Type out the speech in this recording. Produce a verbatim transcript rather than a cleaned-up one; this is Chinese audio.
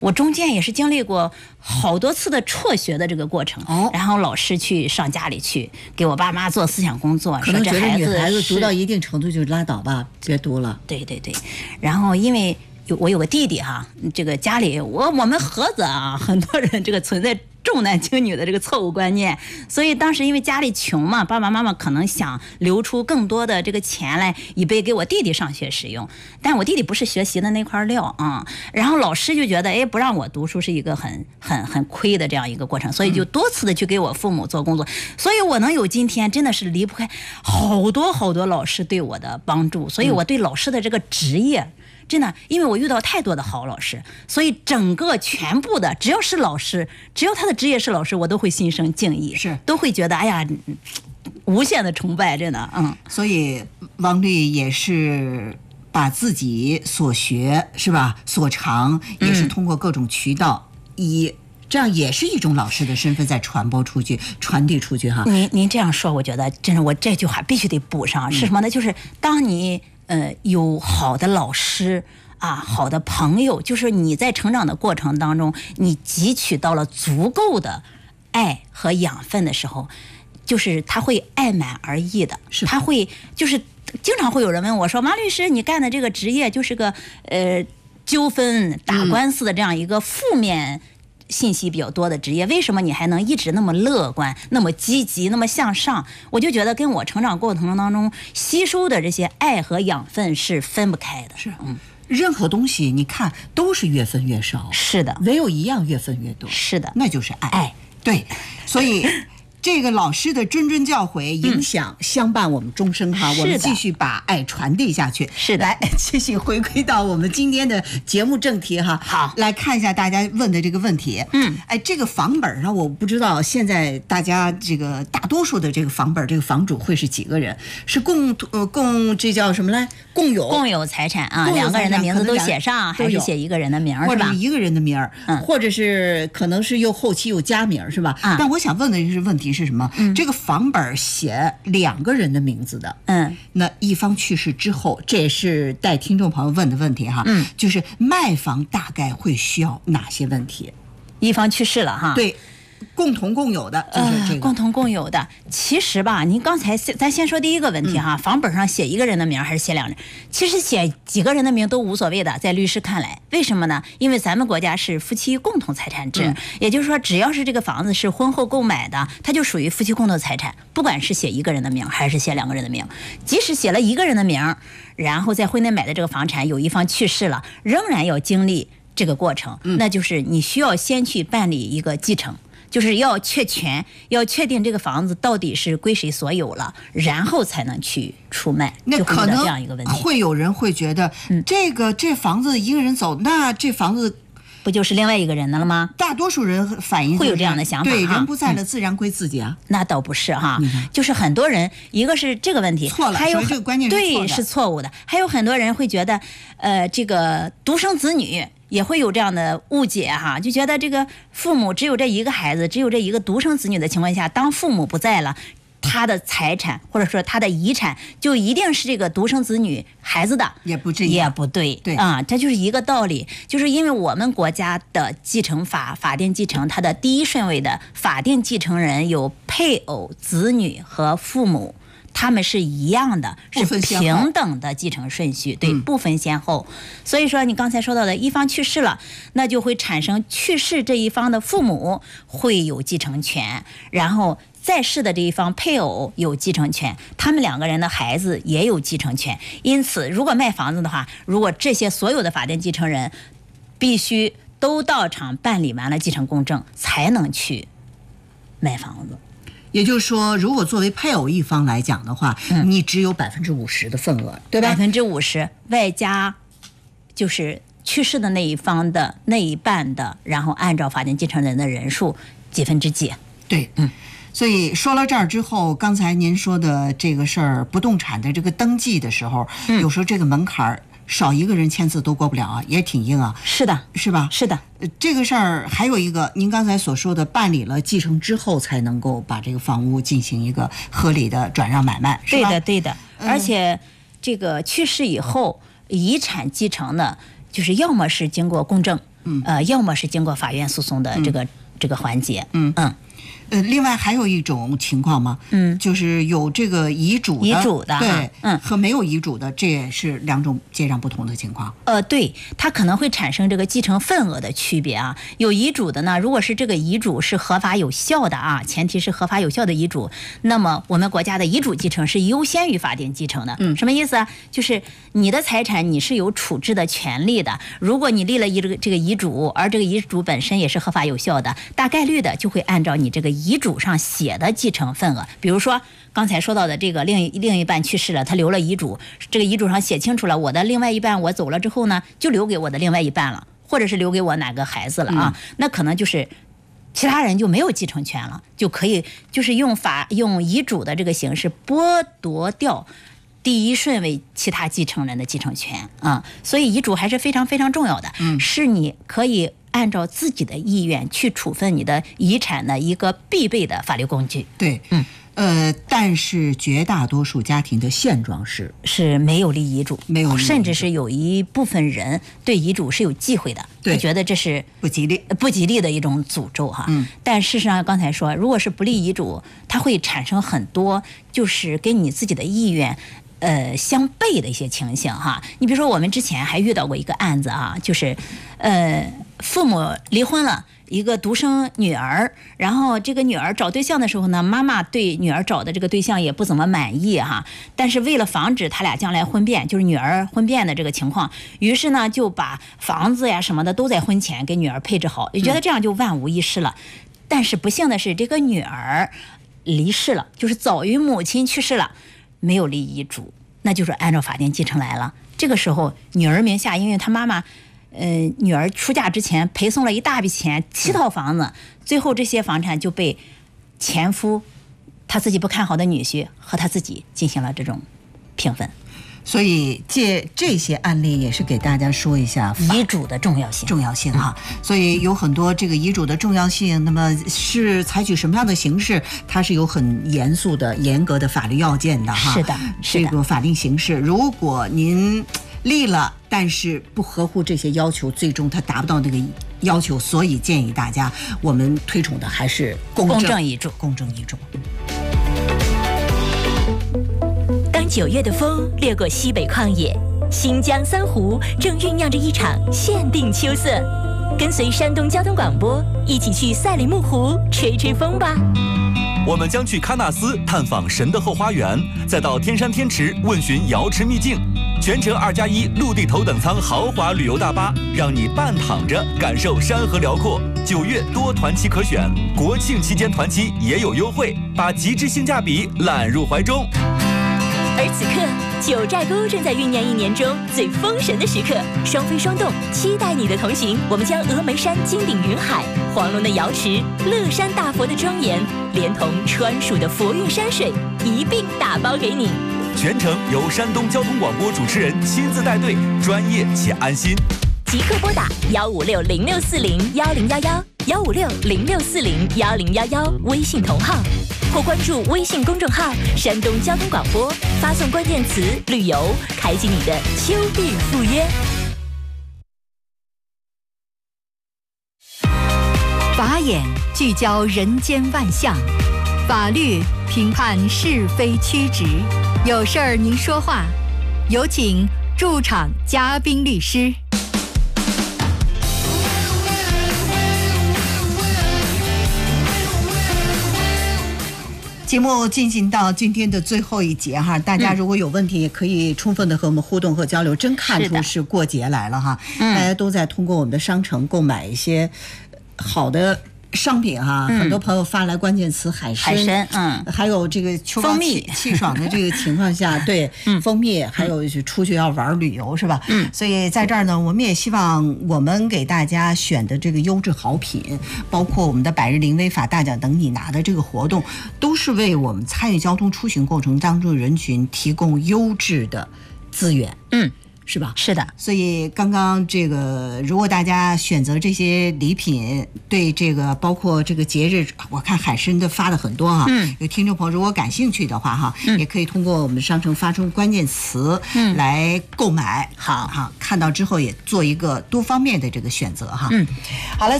我中间也是经历过好多次的辍学的这个过程， 哦， 然后老师去上家里去给我爸妈做思想工作， 可能觉得女孩子读到一一定程度就拉倒吧，别读了。 对对对，然后因为有我有个弟弟哈，这个家里我我们菏泽啊，很多人这个存在重男轻女的这个错误观念，所以当时因为家里穷嘛，爸爸妈妈可能想留出更多的这个钱来，以备给我弟弟上学使用。但我弟弟不是学习的那块料啊、嗯，然后老师就觉得，哎，不让我读书是一个很很很亏的这样一个过程，所以就多次的去给我父母做工作，所以我能有今天，真的是离不开好多好多老师对我的帮助，所以我对老师的这个职业。真的，因为我遇到太多的好老师，所以整个全部的，只要是老师，只要他的职业是老师，我都会心生敬意， 是都会觉得哎呀，无限的崇拜，真的，嗯。 所以王律也是把自己所学是吧，所长也是通过各种渠道，以这样也是一种老师的身份在传播出去、传递出去哈。 您您这样说，我觉得真是我这句话必须得补上，是什么呢？就是当你。呃，有好的老师啊，好的朋友，就是你在成长的过程当中，你汲取到了足够的爱和养分的时候，就是他会爱满而溢的， 是他会就是经常会有人问我说，马律师，你干的这个职业就是个呃纠纷打官司的这样一个负面。信息比较多的职业，为什么你还能一直那么乐观、那么积极、那么向上？我就觉得跟我成长过程当中吸收的这些爱和养分是分不开的。 是，嗯，任何东西你看都是越分越少， 是的， 唯有一样越分越多， 是的， 那就是爱。 爱， 对，所以。这个老师的谆谆教诲影响相伴我们终生哈、嗯，我们继续把爱传递下去。 是的， 来继续回归到我们今天的节目正题哈。 好， 来看一下大家问的这个问题。 嗯， 哎，这个房本呢，我不知道现在大家这个大多数的这个房本，这个房主会是几个人？是共呃共这叫什么来？共有共有财产啊，两个人的名字都写上，还是写一个人的名儿， 或者一个人的名儿， 嗯， 或者是可能是又后期又加名是吧？ 啊， 但我想问的是问题是什么？ 嗯， 这个房本写两个人的名字的， 嗯， 那一方去世之后，这也是带听众朋友问的问题哈， 嗯， 就是卖房大概会需要哪些问题？ 一方去世了哈， 对。共同共有的就是这个、 呃、共同共有的。其实吧，您刚才咱先说第一个问题哈，嗯、房本上写一个人的名还是写两人？其实写几个人的名都无所谓的，在律师看来，为什么呢？因为咱们国家是夫妻共同财产制，嗯、也就是说，只要是这个房子是婚后购买的，它就属于夫妻共同财产，不管是写一个人的名还是写两个人的名，即使写了一个人的名，然后在婚内买的这个房产有一方去世了，仍然要经历这个过程，嗯、那就是你需要先去办理一个继承。就是要确权，要确定这个房子到底是归谁所有了，然后才能去出卖。 那可能这样一个问题， 会有人会觉得，嗯，这个这房子一个人走，那这房子不就是另外一个人的了吗？ 大多数人反映、就是、 会有这样的想法， 对，人不在了，自然归自己啊。 嗯、那倒不是哈，就是很多人，一个是这个问题错了， 还有这个观念是错的， 对，是错误的。还有很多人会觉得，呃，这个独生子女。也会有这样的误解哈，就觉得这个父母只有这一个孩子，只有这一个独生子女的情况下，当父母不在了，他的财产或者说他的遗产就一定是这个独生子女孩子的， 也不这样， 也不对， 对啊，这就是一个道理，就是因为我们国家的继承法法定继承，它的第一顺位的法定继承人有配偶、子女和父母。他们是一样的，是平等的继承顺序，对，不分先后。所以说，你刚才说到的一方去世了，那就会产生去世这一方的父母会有继承权，然后在世的这一方配偶有继承权，他们两个人的孩子也有继承权。因此，如果卖房子的话，如果这些所有的法定继承人必须都到场办理完了继承公证，才能去卖房子。 也就是说，如果作为配偶一方来讲的话，嗯、你只有百分之五十的份额，对吧？ 百分之五十外加就是去世的那一方的那一半的，然后按照法定继承人的人数几分之几。 对，嗯。所以说到这儿之后，刚才您说的这个事儿，不动产的这个登记的时候，嗯、有时候这个门槛儿。少一个人签字都过不了啊，也挺硬啊。 是的， 是吧？ 是的。 呃，这个事儿还有一个，您刚才所说的，办理了继承之后才能够把这个房屋进行一个合理的转让买卖，是吧？ 对的，对的。嗯、而且这个去世以后，遗产继承呢，就是要么是经过公证， 嗯，呃，要么是经过法院诉讼的这个、嗯、这个环节， 嗯嗯。 呃，另外还有一种情况吗？ 嗯， 就是有这个遗嘱的， 遗嘱的， 对， 嗯， 和没有遗嘱的，这也是两种截然不同的情况。 呃，对，它可能会产生这个继承份额的区别啊。有遗嘱的呢，如果是这个遗嘱是合法有效的啊，前提是合法有效的遗嘱，那么我们国家的遗嘱继承是优先于法定继承的。 嗯， 什么意思啊？就是你的财产你是有处置的权利的。如果你立了一个这个遗嘱，而这个遗嘱本身也是合法有效的，大概率的就会按照你这个遗嘱上写的继承份额，比如说刚才说到的这个另一另一半去世了，他留了遗嘱，这个遗嘱上写清楚了，我的另外一半我走了之后呢，就留给我的另外一半了，或者是留给我哪个孩子了啊？嗯、那可能就是其他人就没有继承权了，就可以就是用法用遗嘱的这个形式剥夺掉第一顺位其他继承人的继承权啊。所以遗嘱还是非常非常重要的， 嗯， 是你可以按照自己的意愿去处分你的遗产的一个必备的法律工具。 对，嗯，呃，但是绝大多数家庭的现状是是没有立遗嘱， 没有立遗嘱， 甚至是有一部分人对遗嘱是有忌讳的， 对， 觉得这是不吉利、 不吉利的一种诅咒哈。 嗯， 但事实上刚才说，如果是不立遗嘱，它会产生很多就是跟你自己的意愿呃，相悖的一些情形哈。你比如说，我们之前还遇到过一个案子啊，就是，呃，父母离婚了，一个独生女儿，然后这个女儿找对象的时候呢，妈妈对女儿找的这个对象也不怎么满意哈。但是为了防止他俩将来婚变，就是女儿婚变的这个情况，于是呢就把房子呀什么的都在婚前给女儿配置好，也觉得这样就万无一失了。嗯、但是不幸的是，这个女儿离世了，就是早于母亲去世了。没有立遗嘱，那就是按照法定继承来了。这个时候，女儿名下，因为她妈妈，呃，女儿出嫁之前陪送了一大笔钱，七套房子，最后这些房产就被前夫他自己不看好的女婿和他自己进行了这种平分。 所以借这些案例也是给大家说一下遗嘱的重要性， 重要性哈。所以有很多这个遗嘱的重要性，那么是采取什么样的形式，它是有很严肃的、严格的法律要件的哈。 是的，是的。 这个法定形式，如果您立了，但是不合乎这些要求，最终它达不到那个要求，所以建议大家，我们推崇的还是公正公正遗嘱， 公正遗嘱。 九月的风掠过西北旷野，新疆三湖正酝酿着一场限定秋色。跟随山东交通广播一起去赛里木湖吹吹风吧。 我们将去喀纳斯探访神的后花园，再到天山天池问询瑶池秘境。全程二加一陆地头等舱豪华旅游大巴，让你半躺着感受山河辽阔。九月多团期可选，国庆期间团期也有优惠，把极致性价比揽入怀中。 而此刻，九寨沟正在酝酿一年中最封神的时刻，双飞双动，期待你的同行。我们将峨眉山金顶云海、黄龙的瑶池、乐山大佛的庄严，连同川蜀的佛韵山水一并打包给你。 全程由山东交通广播主持人亲自带队，专业且安心。 即刻拨打幺五六零六四零幺零幺幺幺五六零六四零幺零幺幺微信同号，或关注微信公众号“山东交通广播”，发送关键词“旅游”，开启你的秋日赴约。 法眼聚焦人间万象，法律评判是非曲直，有事儿您说话，有请驻场嘉宾律师。 节目进行到今天的最后一节哈，大家如果有问题，也可以充分的和我们互动和交流。真看出是过节来了哈，大家都在通过我们的商城购买一些好的商品哈，嗯、很多朋友发来关键词海参， 海参，嗯， 还有这个秋高气气爽的这个情况下，对， 嗯、 蜂蜜，还有出去要玩旅游是吧？ 嗯， 所以在这儿呢，我们也希望我们给大家选的这个优质好品，包括我们的百日零违法大奖等你拿的这个活动，都是为我们参与交通出行过程当中的人群提供优质的资源。 嗯。 是吧？ 是的。 所以刚刚这个，如果大家选择这些礼品，对这个包括这个节日，我看海参的发的很多哈、啊， 嗯， 有听众朋友如果感兴趣的话哈、 嗯， 也可以通过我们商城发出关键词，嗯，来购买。 好， 好，看到之后也做一个多方面的这个选择哈。 嗯， 好了。